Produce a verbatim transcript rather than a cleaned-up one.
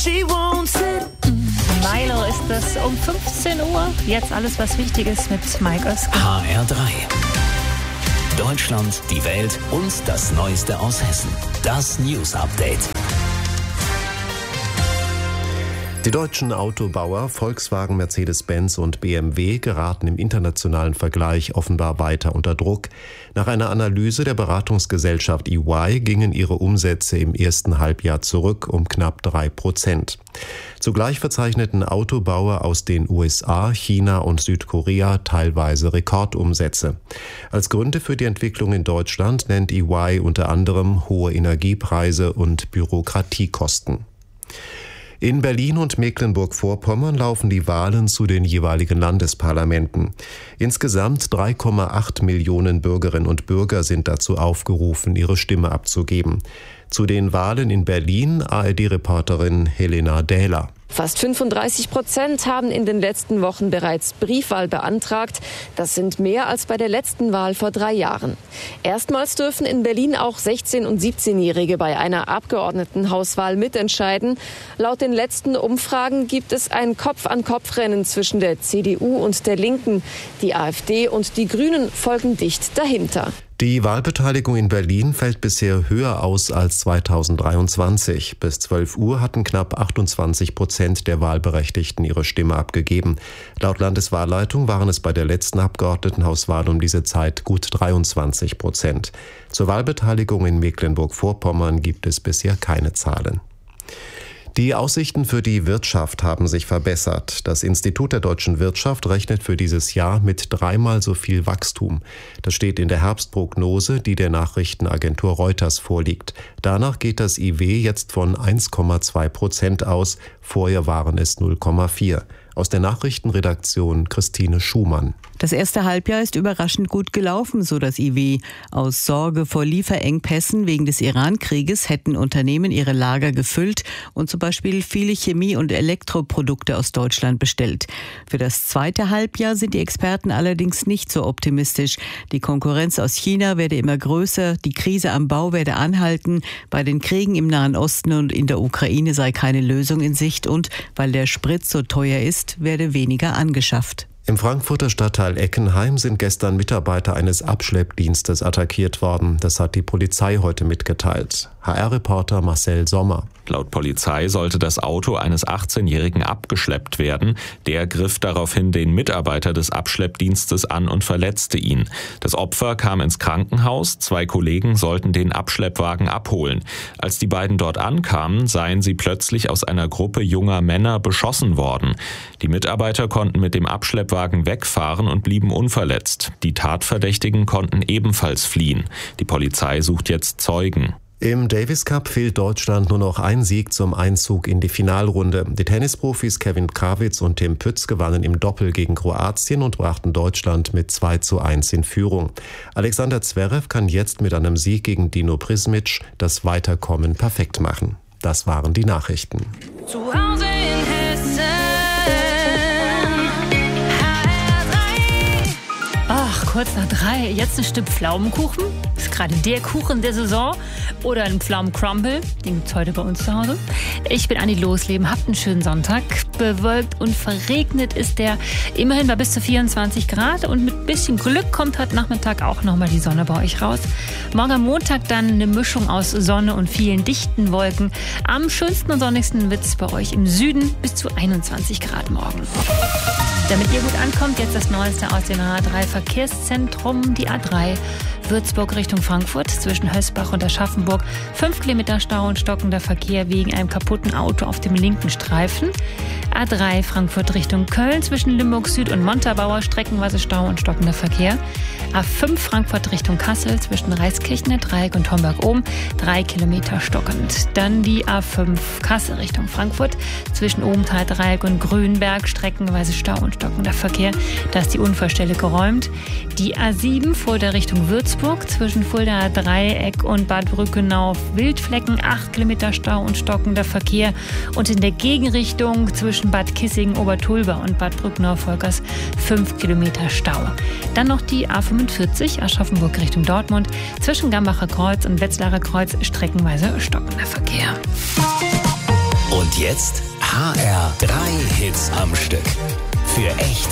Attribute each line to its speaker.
Speaker 1: she wants it.
Speaker 2: Milo ist es um fünfzehn Uhr. Jetzt alles, was wichtig ist mit Mike Oskar.
Speaker 3: H R drei. Deutschland, die Welt und das Neueste aus Hessen. Das News Update.
Speaker 4: Die deutschen Autobauer Volkswagen, Mercedes-Benz und B M W geraten im internationalen Vergleich offenbar weiter unter Druck. Nach einer Analyse der Beratungsgesellschaft E Y gingen ihre Umsätze im ersten Halbjahr zurück um knapp drei Prozent. Zugleich verzeichneten Autobauer aus den U S A, China und Südkorea teilweise Rekordumsätze. Als Gründe für die Entwicklung in Deutschland nennt E Y unter anderem hohe Energiepreise und Bürokratiekosten. In Berlin und Mecklenburg-Vorpommern laufen die Wahlen zu den jeweiligen Landesparlamenten. Insgesamt drei Komma acht Millionen Bürgerinnen und Bürger sind dazu aufgerufen, ihre Stimme abzugeben. Zu den Wahlen in Berlin A R D-Reporterin Helena Dähler.
Speaker 5: Fast fünfunddreißig Prozent haben in den letzten Wochen bereits Briefwahl beantragt. Das sind mehr als bei der letzten Wahl vor drei Jahren. Erstmals dürfen in Berlin auch sechzehn- und siebzehnjährige bei einer Abgeordnetenhauswahl mitentscheiden. Laut den letzten Umfragen gibt es ein Kopf-an-Kopf-Rennen zwischen der C D U und der Linken. Die AfD und die Grünen folgen dicht dahinter.
Speaker 4: Die Wahlbeteiligung in Berlin fällt bisher höher aus als zweitausenddreiundzwanzig. Bis zwölf Uhr hatten knapp achtundzwanzig Prozent der Wahlberechtigten ihre Stimme abgegeben. Laut Landeswahlleitung waren es bei der letzten Abgeordnetenhauswahl um diese Zeit gut dreiundzwanzig Prozent. Zur Wahlbeteiligung in Mecklenburg-Vorpommern gibt es bisher keine Zahlen. Die Aussichten für die Wirtschaft haben sich verbessert. Das Institut der deutschen Wirtschaft rechnet für dieses Jahr mit dreimal so viel Wachstum. Das steht in der Herbstprognose, die der Nachrichtenagentur Reuters vorliegt. Danach geht das I W jetzt von eins Komma zwei Prozent aus. Vorher waren es null Komma vier. Aus der Nachrichtenredaktion Christine Schumann.
Speaker 6: Das erste Halbjahr ist überraschend gut gelaufen, so das I W. Aus Sorge vor Lieferengpässen wegen des Iran-Krieges hätten Unternehmen ihre Lager gefüllt und zum Beispiel viele Chemie- und Elektroprodukte aus Deutschland bestellt. Für das zweite Halbjahr sind die Experten allerdings nicht so optimistisch. Die Konkurrenz aus China werde immer größer, die Krise am Bau werde anhalten, bei den Kriegen im Nahen Osten und in der Ukraine sei keine Lösung in Sicht und weil der Sprit so teuer ist, werde weniger angeschafft.
Speaker 4: Im Frankfurter Stadtteil Eckenheim sind gestern Mitarbeiter eines Abschleppdienstes attackiert worden. Das hat die Polizei heute mitgeteilt. H R-Reporter Marcel Sommer.
Speaker 7: Laut Polizei sollte das Auto eines achtzehnjährigen abgeschleppt werden. Der griff daraufhin den Mitarbeiter des Abschleppdienstes an und verletzte ihn. Das Opfer kam ins Krankenhaus. Zwei Kollegen sollten den Abschleppwagen abholen. Als die beiden dort ankamen, seien sie plötzlich aus einer Gruppe junger Männer beschossen worden. Die Mitarbeiter konnten mit dem Abschleppwagen wegfahren und blieben unverletzt. Die Tatverdächtigen konnten ebenfalls fliehen. Die Polizei sucht jetzt Zeugen.
Speaker 4: Im Davis Cup fehlt Deutschland nur noch ein Sieg zum Einzug in die Finalrunde. Die Tennisprofis Kevin Krawitz und Tim Pütz gewannen im Doppel gegen Kroatien und brachten Deutschland mit zwei zu eins in Führung. Alexander Zverev kann jetzt mit einem Sieg gegen Dino Prismic das Weiterkommen perfekt machen. Das waren die Nachrichten.
Speaker 1: Zu Hause in Hessen.
Speaker 2: Ach, kurz nach drei. Jetzt ein Stück Pflaumenkuchen. Ist gerade der Kuchen der Saison. Oder ein Pflaumencrumble. Den gibt's heute bei uns zu Hause. Ich bin Anni Losleben. Habt einen schönen Sonntag. Bewölkt und verregnet ist der immerhin bei bis zu vierundzwanzig Grad. Und mit bisschen Glück kommt heute Nachmittag auch nochmal die Sonne bei euch raus. Morgen am Montag dann eine Mischung aus Sonne und vielen dichten Wolken. Am schönsten und sonnigsten wird's bei euch im Süden bis zu einundzwanzig Grad morgen. Damit ihr gut ankommt, jetzt das Neueste aus dem A drei Verkehrszentrum. Die A drei Würzburg Richtung Frankfurt zwischen Hösbach und Aschaffenburg. Fünf Kilometer Stau und stockender Verkehr wegen einem kaputten Auto auf dem linken Streifen. A drei Frankfurt Richtung Köln zwischen Limburg Süd und Montabaur streckenweise Stau und stockender Verkehr. A fünf Frankfurt Richtung Kassel zwischen Reiskirchener Dreieck und Homberg oben. Drei Kilometer stockend. Dann die A fünf Kassel Richtung Frankfurt zwischen Obenthal Dreieck und Grünberg streckenweise Stau und stockender Verkehr. Da ist die Unfallstelle geräumt. Die A sieben Fulda Richtung Würzburg zwischen Fulda Dreieck und Bad Brückenau Wildflecken. Acht Kilometer Stau und stockender Verkehr. Und in der Gegenrichtung zwischen Bad Kissingen Obertulba und Bad Brückenau Volkers fünf Kilometer Stau. Dann noch die A fünfundvierzig Aschaffenburg Richtung Dortmund zwischen Gambacher Kreuz und Wetzlarer Kreuz streckenweise stockender Verkehr.
Speaker 3: Und Und jetzt H R drei Hits am Stück. Für echt